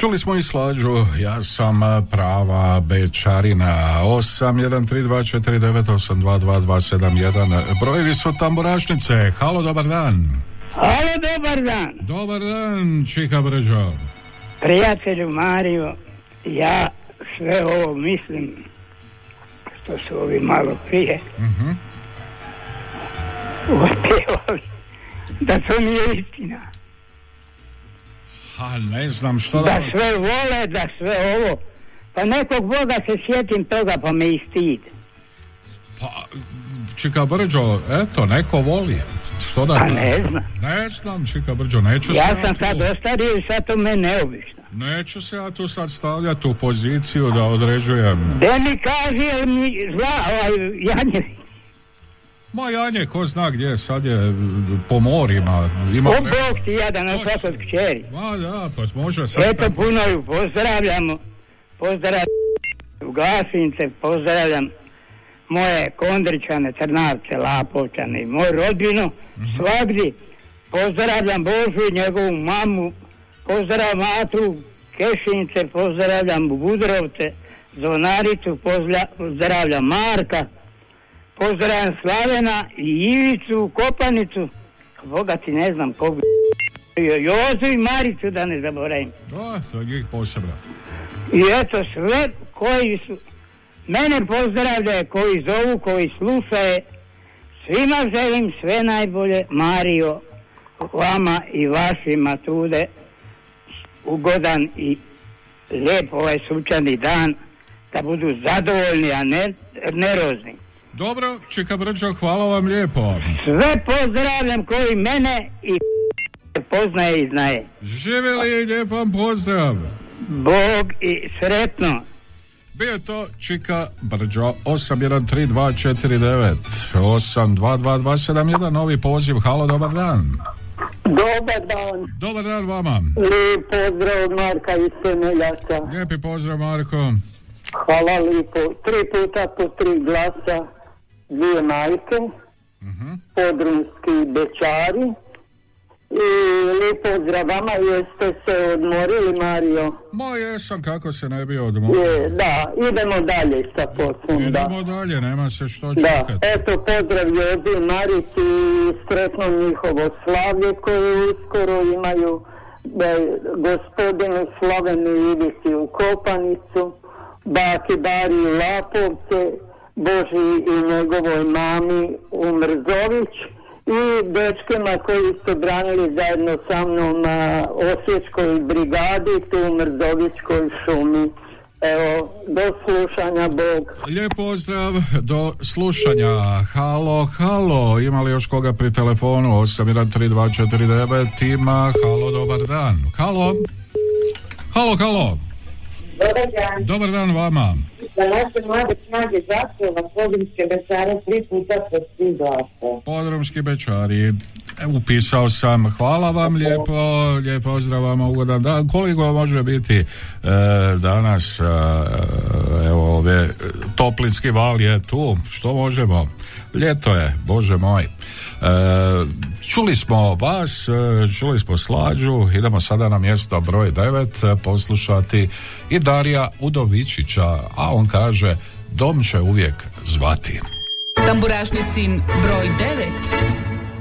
Čuli smo i Slađu, ja sam prava Bečarina. 813249822271. Brojevi su tamburašnice. Halo, dobar dan. Halo, dobar dan. Dobar dan, Čika Brđo. Prijatelju Mario, ja sve ovo mislim što su ovi malo prije otpjevali, da to nije istina. Ha, ne znam što da sve vole, da sve ovo. Pa nekog Boga se sjetim toga, pa me i stid. Pa, Čika Brđo, eto, neko voli. Što da? Pa ne znam. Ne znam, Čika Brđo, neću ja sam sad ostario i sad to me neobično. Neću se ja tu sad stavljati u poziciju da određujem. Da mi kaže mi zla, Janje. Ma Janje, ko zna gdje, sad je po morima. Ima Bog ti jadan na svakog kćeri. Ma da, pa može sad. Eto, puno ju pozdravljamo. Pozdravljam u Glasince, pozdravljam moje Kondričane, Trnavce, Lapovčane i moju rodbinu, svagdje. Pozdravljam Božu i njegovu mamu, pozdravljam Matru, Kešince, pozdravljam Budrovce, Zvonaricu, pozdravljam Marka, pozdravljam Slavena i Ivicu, Kopanicu, Boga ti ne znam koga, Jozu i Maricu da ne zaboravim. Da, to je njih posebno. I eto sve koji su, mene pozdravljaju, koji zovu, koji slušaju, svima želim sve najbolje, Mario, vama i vašima tude, ugodan i lijep ovaj sunčani dan, da budu zadovoljni, a ne nervozni. Dobro, Čika Brđo, hvala vam lijepo. Sve pozdravljam koji mene i poznaje i znaje. Živjeli i lijep vam pozdrav. Bog i sretno. Bio to Čika Brđo. 813249 822271. Novi poziv. Halo, dobar dan. Dobar dan. Dobar dan vama. Lijep pozdrav od Marka iz Temeljaca. Lijepi pozdrav, Marko. Hvala lijepo. 3 puta po 3 glasa, 2 majke, Podrumski Bečari. I lijep pozdrav vama. Jeste se odmorili, Mario? Ma jesam, kako se ne bi odmorio. Da, idemo dalje sa poslom. Idemo dalje, nema se što čekati. Da, eto pozdrav Jozi, Marici i sretno njihovo slavlje koje uskoro imaju, gospodinu Slavenu Ivici u Kopanicu, baki Bari u Lapovce, Boži i njegovoj mami u Mrzović i dečkima koji su branili zajedno sa mnom na Osječkoj brigadi tu u Mrzovićkoj šumi. Evo, do slušanja, Bog. Lijep pozdrav, do slušanja. Halo, halo, ima li još koga pri telefonu? 813249 ima. Halo, dobar dan. Halo. Halo, halo. Dobar dan. Dobar dan vama. Za naše mlade snage Zaklova, Podrumske Bečare 3 puta po 3 glasa. Podrumski Bečari. Upisao sam. Hvala vam lijepo. Lijep pozdrav vama, ugodan dan. Koliko može biti danas evo ove toplinski val je tu. Što možemo? Ljeto je, Bože moj. Čuli smo vas, čuli smo Slađu, idemo sada na mjesto broj 9 poslušati i Darija Udovičića, a on kaže dom će uvijek zvati. Tamburašnicin broj 9.